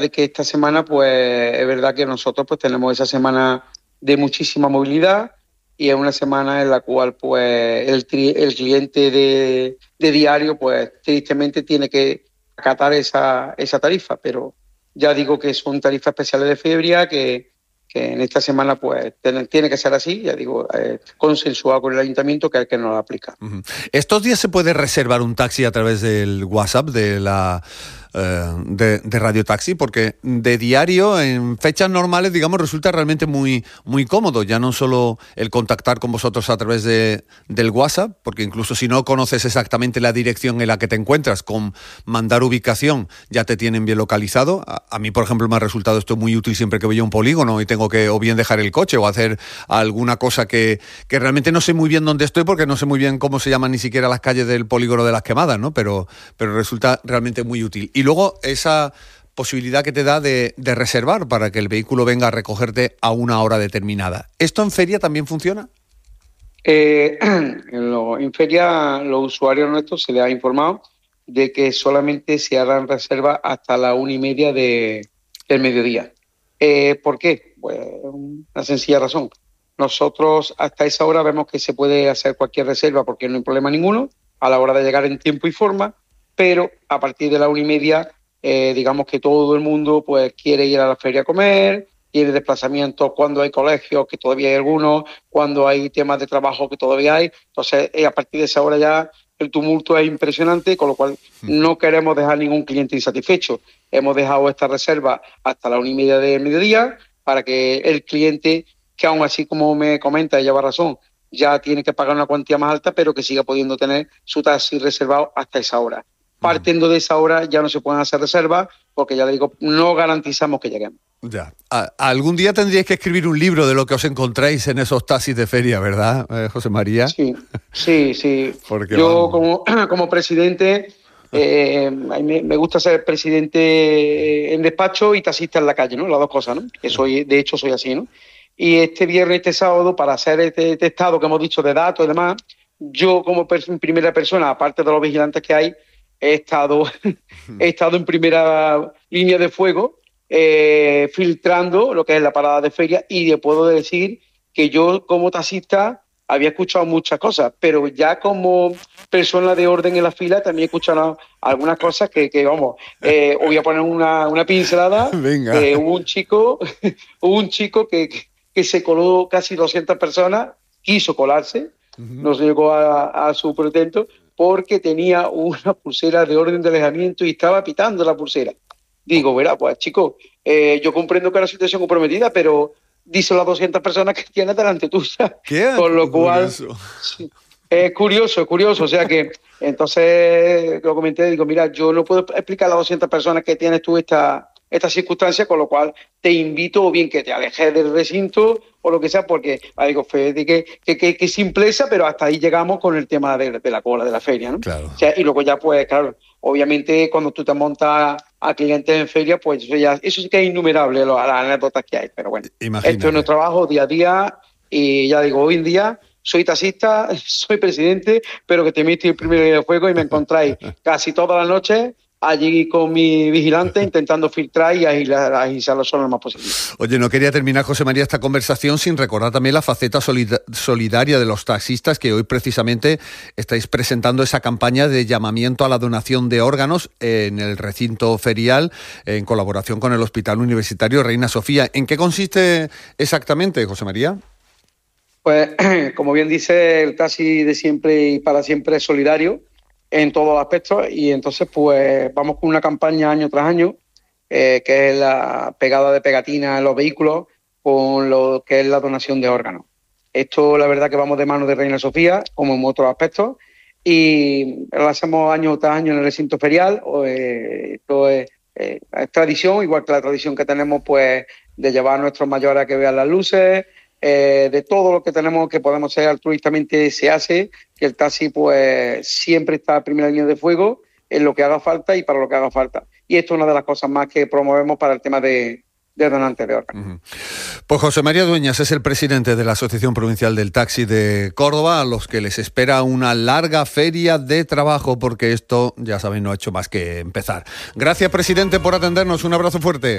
de que esta semana, pues es verdad que nosotros pues tenemos esa semana de muchísima movilidad y es una semana en la cual pues el cliente de diario pues tristemente tiene que acatar esa tarifa, pero ya digo que son tarifas especiales de feria que en esta semana pues tiene que ser así, ya digo, consensuado con el ayuntamiento que es el que nos la aplica. Uh-huh. ¿Estos días se puede reservar un taxi a través del WhatsApp de la de Radio Taxi? Porque de diario, en fechas normales, digamos, resulta realmente muy, muy cómodo. Ya no solo el contactar con vosotros a través del WhatsApp, porque incluso si no conoces exactamente la dirección en la que te encuentras, con mandar ubicación ya te tienen bien localizado. A mí, por ejemplo, me ha resultado esto muy útil siempre que voy a un polígono y tengo que o bien dejar el coche o hacer alguna cosa que realmente no sé muy bien dónde estoy, porque no sé muy bien cómo se llaman ni siquiera las calles del polígono de Las Quemadas, ¿no? Pero resulta realmente muy útil. Y luego esa posibilidad que te da de reservar para que el vehículo venga a recogerte a una hora determinada. ¿Esto en feria también funciona? En feria los usuarios nuestros se les ha informado de que solamente se harán reservas hasta la 1:30 del mediodía. ¿Por qué? Pues una sencilla razón. Nosotros hasta esa hora vemos que se puede hacer cualquier reserva porque no hay problema ninguno a la hora de llegar en tiempo y forma, pero a partir de la 1:30, digamos que todo el mundo pues quiere ir a la feria a comer, tiene desplazamientos cuando hay colegios, que todavía hay algunos, cuando hay temas de trabajo, que todavía hay. Entonces, a partir de esa hora ya el tumulto es impresionante, con lo cual no queremos dejar ningún cliente insatisfecho. Hemos dejado esta reserva hasta la 1:30 del mediodía para que el cliente, que aún así, como me comenta, y lleva razón, ya tiene que pagar una cuantía más alta, pero que siga pudiendo tener su taxi reservado hasta esa hora. Partiendo de esa hora ya no se pueden hacer reservas porque, ya le digo, no garantizamos que lleguemos. Ya. Algún día tendríais que escribir un libro de lo que os encontráis en esos taxis de feria, ¿verdad, José María? Sí. Porque yo como presidente, a mí me gusta ser presidente en despacho y taxista en la calle, ¿no? Las dos cosas, ¿no? Que de hecho soy así, ¿no? Y este viernes, este sábado, para hacer este estado que hemos dicho de datos y demás, yo como primera persona, aparte de los vigilantes que hay, he estado en primera línea de fuego, filtrando lo que es la parada de feria, y le puedo decir que yo como taxista había escuchado muchas cosas, pero ya como persona de orden en la fila también he escuchado algunas cosas que vamos, os voy a poner una pincelada. Venga. Hubo un chico que se coló casi 200 personas, quiso colarse, no se llegó a su pretento, porque tenía una pulsera de orden de alejamiento y estaba pitando la pulsera. Digo, verá, pues chico, yo comprendo que es una situación comprometida, pero dice las 200 personas que tienes delante tuya. ¿Qué? Con lo cual, sí, es curioso. O sea que, entonces, lo comenté, digo, mira, yo no puedo explicar a las 200 personas que tienes tú esta circunstancia, con lo cual te invito o bien que te alejes del recinto o lo que sea, porque digo, que simpleza, pero hasta ahí llegamos con el tema de la cola de la feria, ¿no? Claro. O sea, y luego ya, pues, claro, obviamente cuando tú te montas a clientes en feria, pues eso sí que es innumerable las anécdotas que hay, pero bueno, Imagínate. Esto es nuestro trabajo día a día y ya digo, hoy en día soy taxista, soy presidente, pero que también estoy en primer línea de fuego y me encontráis casi todas las noches allí con mi vigilante intentando filtrar y agilizar lo más posible. Oye, no quería terminar, José María, esta conversación sin recordar también la faceta solidaria de los taxistas, que hoy precisamente estáis presentando esa campaña de llamamiento a la donación de órganos en el recinto ferial en colaboración con el Hospital Universitario Reina Sofía. ¿En qué consiste exactamente, José María? Pues, como bien dice, el taxi de siempre y para siempre es solidario en todos los aspectos, y entonces pues vamos con una campaña año tras año, que es la pegada de pegatina en los vehículos con lo que es la donación de órganos. Esto, la verdad, que vamos de mano de Reina Sofía, como en otros aspectos, y lo hacemos año tras año en el recinto ferial. Esto es tradición, igual que la tradición que tenemos pues de llevar a nuestros mayores a que vean las luces. De todo lo que tenemos que podemos hacer altruistamente se hace, que el taxi pues siempre está a primera línea de fuego en lo que haga falta y para lo que haga falta. Y esto es una de las cosas más que promovemos para el tema de de donantes de órganos. Uh-huh. Pues José María Dueñas es el presidente de la Asociación Provincial del Taxi de Córdoba, a los que les espera una larga feria de trabajo, porque esto, ya saben, no ha hecho más que empezar. Gracias, presidente, por atendernos. Un abrazo fuerte.